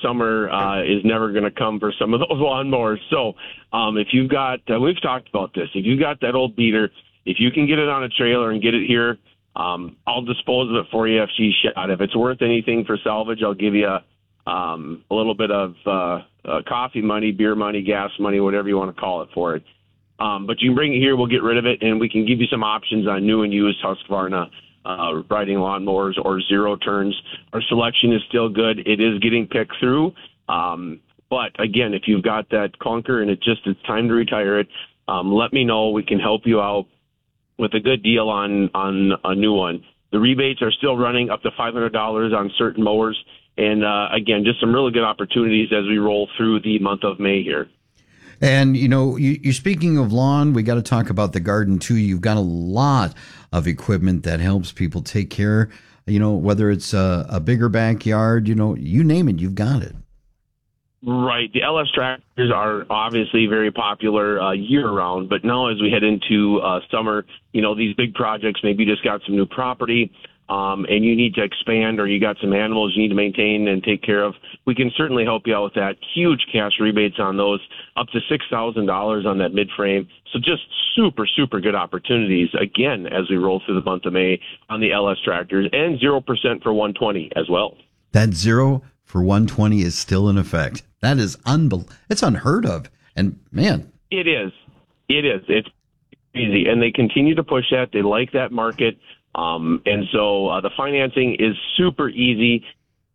summer is never going to come for some of those lawnmowers. So if you've got, we've talked about this, if you've got that old beater, if you can get it on a trailer and get it here, I'll dispose of it for you if she's shot. If it's worth anything for salvage, I'll give you a little bit of coffee money, beer money, gas money, whatever you want to call it for it. But you can bring it here, we'll get rid of it, and we can give you some options on new and used Husqvarna riding lawnmowers or zero turns. Our selection is still good. It is getting picked through. But again, if you've got that clunker and it's time to retire it, let me know. We can help you out with a good deal on a new one. The rebates are still running up to $500 on certain mowers. And again, just some really good opportunities as we roll through the month of May here. And, you're speaking of lawn, we got to talk about the garden, too. You've got a lot of equipment that helps people take care, whether it's a bigger backyard, you name it, you've got it. Right. The LS tractors are obviously very popular year-round, but now as we head into summer, these big projects, maybe you just got some new property, and you need to expand, or you got some animals you need to maintain and take care of, we can certainly help you out with that. Huge cash rebates on those, up to $6,000 on that mid-frame. So just super, super good opportunities, again, as we roll through the month of May on the LS tractors, and 0% for 120 as well. That 0 for 120 is still in effect. That is it's unheard of. And, man. It is. It's easy. And they continue to push that. They like that market. And so the financing is super easy.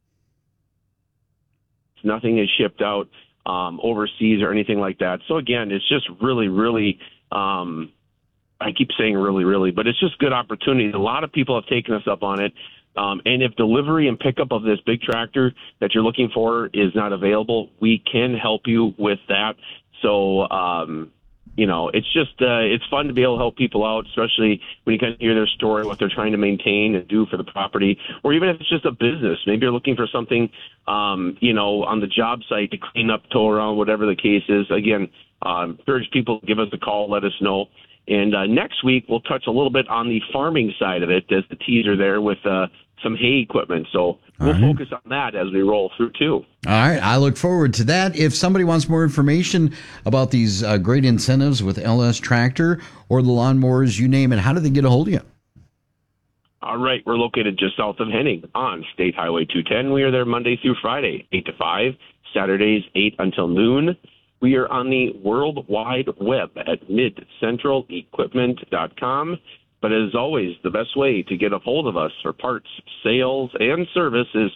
Nothing is shipped out overseas or anything like that. So again, it's just really, really, I keep saying really, really, but it's just good opportunity. A lot of people have taken us up on it. And if delivery and pickup of this big tractor that you're looking for is not available, we can help you with that. So, it's just, it's fun to be able to help people out, especially when you kind of hear their story, what they're trying to maintain and do for the property, or even if it's just a business. Maybe you're looking for something, on the job site to clean up, tow around, whatever the case is. Again, encourage people to give us a call, let us know. And next week, we'll touch a little bit on the farming side of it as the teaser there with some hay equipment. So we'll focus on that as we roll through, too. All right. I look forward to that. If somebody wants more information about these great incentives with LS Tractor or the lawnmowers, you name it, how do they get a hold of you? All right. We're located just south of Henning on State Highway 210. We are there Monday through Friday, 8 to 5, Saturdays, 8 until noon. We are on the World Wide Web at midcentralequipment.com. But as always, the best way to get a hold of us for parts, sales, and service is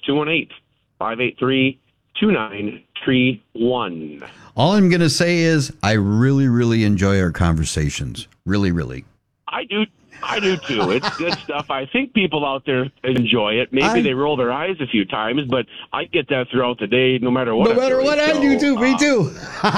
218-583-2931. All I'm going to say is I really, really enjoy our conversations. Really, really. I do too. It's good stuff. I think people out there enjoy it. Maybe they roll their eyes a few times, but I get that throughout the day, no matter what. I do too. Me too.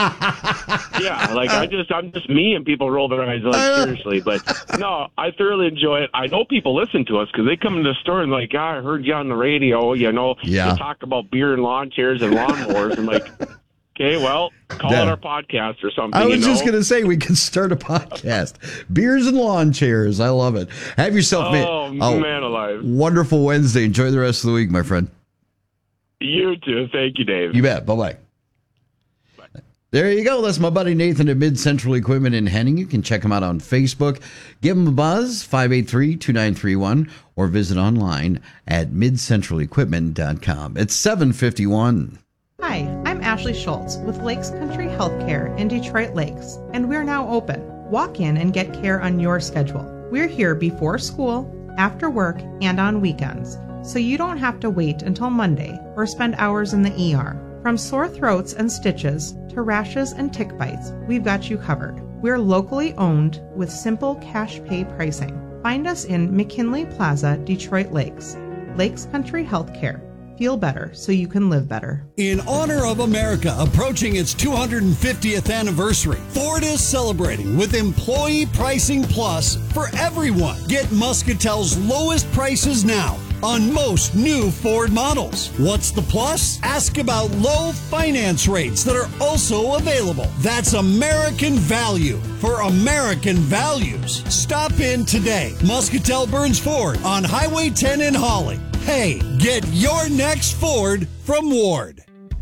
Yeah, I'm just me, and people roll their eyes seriously. But no, I thoroughly enjoy it. I know people listen to us because they come to the store and like, I heard you on the radio. You talk about beer and lawn chairs and lawnmowers. I'm like, okay, well, call it our podcast or something. I was just going to say we can start a podcast. Beers and lawn chairs. I love it. Have yourself man alive. Wonderful Wednesday. Enjoy the rest of the week, my friend. You too. Thank you, Dave. You bet. Bye-bye. Bye. There you go. That's my buddy Nathan at Mid Central Equipment in Henning. You can check him out on Facebook. Give him a buzz, 583-2931, or visit online at midcentralequipment.com. It's 7:51. Hi, I'm Ashley Schultz with Lakes Country Healthcare in Detroit Lakes, and we're now open. Walk in and get care on your schedule. We're here before school, after work, and on weekends, so you don't have to wait until Monday or spend hours in the ER. From sore throats and stitches to rashes and tick bites, we've got you covered. We're locally owned with simple cash pay pricing. Find us in McKinley Plaza, Detroit Lakes. Lakes Country Healthcare. Feel better so you can live better. In honor of America approaching its 250th anniversary, Ford is celebrating with Employee Pricing Plus for everyone. Get Muscatel's lowest prices now on most new Ford models. What's the plus? Ask about low finance rates that are also available. That's American value for American values. Stop in today. Muscatel Burns Ford on Highway 10 in Hawley. Hey, get your next Ford from Ward.